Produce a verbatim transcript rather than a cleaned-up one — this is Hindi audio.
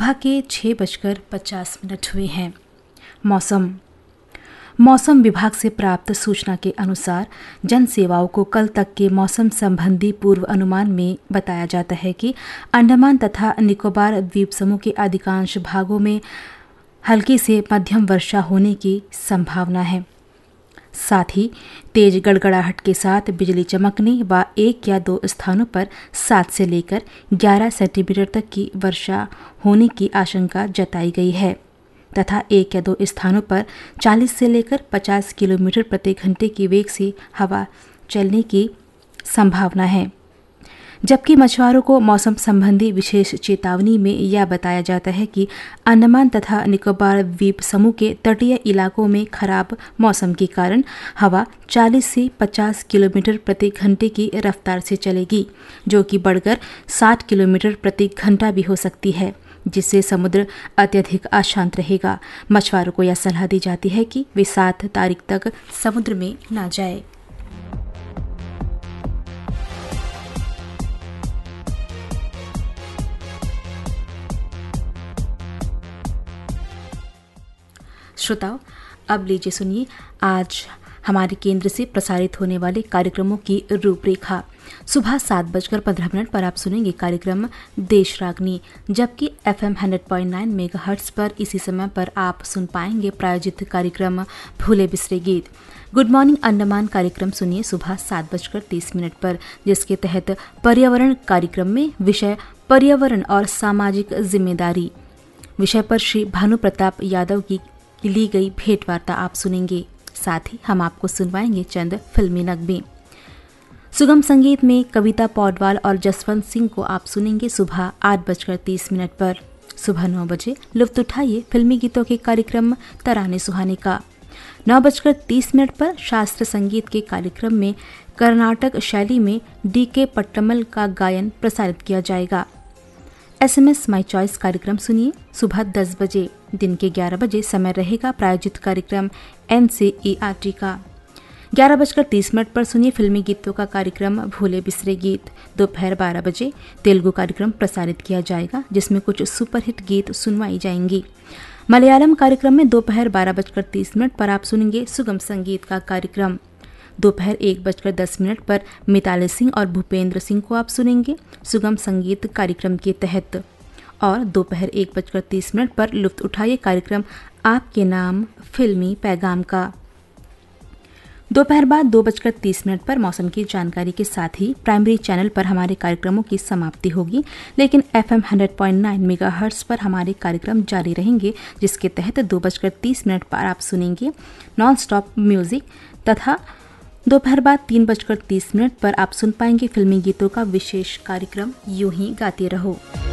सुबह के छः बजकर पचास मिनट हुए हैं। मौसम मौसम विभाग से प्राप्त सूचना के अनुसार जन सेवाओं को कल तक के मौसम संबंधी पूर्व अनुमान में बताया जाता है कि अंडमान तथा निकोबार द्वीप समूह के अधिकांश भागों में हल्की से मध्यम वर्षा होने की संभावना है। साथ ही तेज गड़गड़ाहट के साथ बिजली चमकने व एक या दो स्थानों पर सात से लेकर ग्यारह सेंटीमीटर तक की वर्षा होने की आशंका जताई गई है तथा एक या दो स्थानों पर चालीस से लेकर पचास किलोमीटर प्रति घंटे की वेग से हवा चलने की संभावना है। जबकि मछुआरों को मौसम संबंधी विशेष चेतावनी में यह बताया जाता है कि अंडमान तथा निकोबार द्वीप समूह के तटीय इलाकों में खराब मौसम के कारण हवा चालीस से पचास किलोमीटर प्रति घंटे की रफ्तार से चलेगी, जो कि बढ़कर साठ किलोमीटर प्रति घंटा भी हो सकती है, जिससे समुद्र अत्यधिक अशांत रहेगा। मछुआरों को यह सलाह दी जाती है कि वे सात तारीख तक समुद्र में न जाएं। श्रोताओं, अब लीजिए सुनिए आज हमारे केंद्र से प्रसारित होने वाले कार्यक्रमों की रूपरेखा। सुबह सात बजकर पंद्रह मिनट पर आप सुनेंगे कार्यक्रम देश रागनी, जबकि F am hundred point nine megahertz पर इसी समय पर आप सुन पाएंगे प्रायोजित कार्यक्रम भूले बिसरे गीत। गुड मॉर्निंग अंडमान कार्यक्रम सुनिए सुबह सात बजकर तीस मिनट पर, जिसके तहत पर्यावरण कार्यक्रम में विषय पर्यावरण और सामाजिक जिम्मेदारी विषय पर श्री भानु प्रताप यादव की ली गई भेंट वार्ता आप सुनेंगे। साथ ही हम आपको सुनवाएंगे चंद फिल्मी नगमे। सुगम संगीत में कविता पौडवाल और जसवंत सिंह को आप सुनेंगे सुबह आठ बजकर तीस मिनट पर। सुबह नौ बजे लुत्फ उठाइए फिल्मी गीतों के कार्यक्रम तराने सुहाने का। नौ बजकर तीस मिनट पर शास्त्रीय संगीत के कार्यक्रम में कर्नाटक शैली में डी के पट्टमल का गायन प्रसारित किया जाएगा। S M S my choice कार्यक्रम सुनिए सुबह दस बजे। दिन के ग्यारह बजे समय रहेगा प्रायोजित कार्यक्रम N C E R T का। ग्यारह बजकर तीस मिनट पर सुनिए फिल्मी गीतों का कार्यक्रम भूले बिसरे गीत। दोपहर बारह बजे तेलुगु कार्यक्रम प्रसारित किया जाएगा, जिसमें कुछ सुपरहिट गीत सुनवाई जाएंगी। मलयालम कार्यक्रम में दोपहर बारह बजकर तीस मिनट पर आप सुनेंगे सुगम संगीत का कार्यक्रम। दोपहर एक बजकर दस मिनट पर मिताली सिंह और भूपेंद्र सिंह को आप सुनेंगे सुगम संगीत कार्यक्रम के तहत। और दोपहर एक बजकर तीस मिनट पर लुत्फ उठाइए कार्यक्रम आपके नाम फिल्मी पैगाम का। दोपहर बाद दो बजकर तीस मिनट पर मौसम की जानकारी के साथ ही प्राइमरी चैनल पर हमारे कार्यक्रमों की समाप्ति होगी, लेकिन F am hundred point nine megahertz पर हमारे कार्यक्रम जारी रहेंगे, जिसके तहत दो बजकर तीस मिनट पर आप सुनेंगे नॉन स्टॉप म्यूजिक तथा दोपहर बाद तीन बजकर तीस मिनट पर आप सुन पाएंगे फिल्मी गीतों का विशेष कार्यक्रम यूं ही गाते रहो।